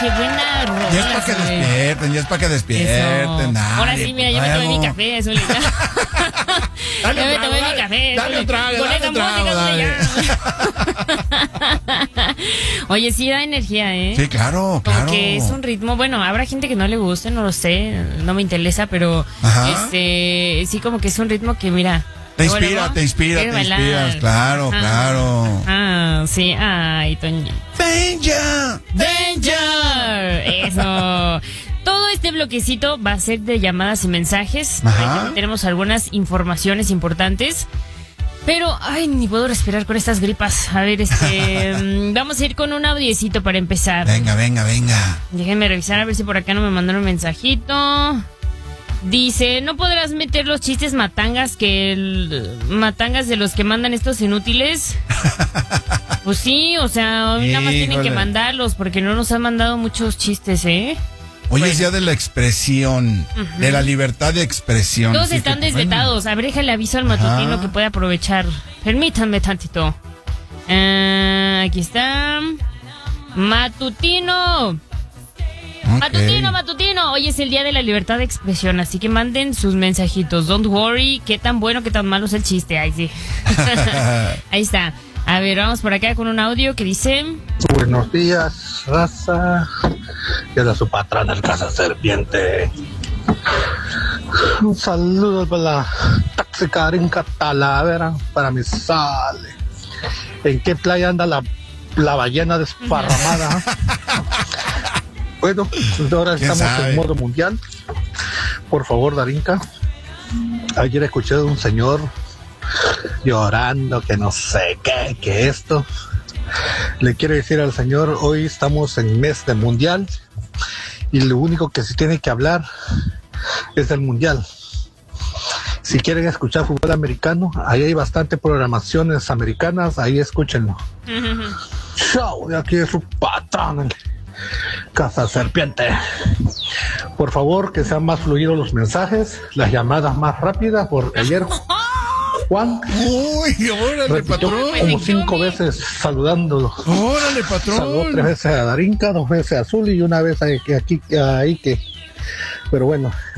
qué buena rola. Ya es para que despierten, ya es para que despierten. Ahora sí, mira, yo me tomé mi café, Zuli. Dale, Yo me tomé mi café. Dale un trago, Con dale esa un trago, música, dale. Oye, sí da energía, ¿eh? Sí, claro, Como claro. que es un ritmo, bueno, habrá gente que no le guste, no lo sé, no me interesa, pero Ajá. sí como que es un ritmo que, mira. Te luego, inspira, luego, te inspira, quiero te bailar. inspiras, claro, claro. Sí, ay, Toño. ¡Danger! ¡Danger! Eso. Todo este bloquecito va a ser de llamadas y mensajes. Ajá. Ahí tenemos algunas informaciones importantes. Pero, ay, ni puedo respirar con estas gripas. A ver, vamos a ir con un audiecito para empezar. Venga. Déjenme revisar a ver si por acá no me mandaron un mensajito. Dice, ¿no podrás meter los chistes matangas matangas de los que mandan estos inútiles? Pues sí, o sea, hoy nada más tienen que Híjole. mandarlos porque no nos han mandado muchos chistes, ¿eh? Hoy es día de la expresión, de la libertad de expresión. Todos Así están que, pues, desvetados. A ver, déjale aviso al matutino Ajá. que puede aprovechar. Permítanme tantito. Aquí está. Matutino. Ok. Matutino, hoy es el día de la libertad de expresión, así que manden sus mensajitos. Don't worry, qué tan bueno, qué tan malo es el chiste. Ay, sí. Ahí está. A ver, vamos por acá con un audio que dice... Buenos días, raza. Y a su patrón, el Casa Serpiente. Un saludo para la taxicarinca Talavera, para mi sale. ¿En qué playa anda la ballena desparramada? Bueno, pues ahora ¿Quién estamos sabe? en modo mundial. Por favor, Darinka. Ayer escuché de un señor llorando que no sé qué, que esto. Le quiero decir al señor, hoy estamos en mes de mundial y lo único que se tiene que hablar es del mundial. Si quieren escuchar fútbol americano, ahí hay bastante programaciones americanas, ahí escúchenlo. Chao, de aquí es su patrón, el Casa Serpiente. Por favor, que sean más fluidos los mensajes, las llamadas más rápidas, porque ayer Juan Uy, órale, repitió patrón. como 5 veces saludándolo. Órale, Saludó 3 patrón. veces a Darinka, 2 veces a Zuli y una vez ahí que. Pero bueno,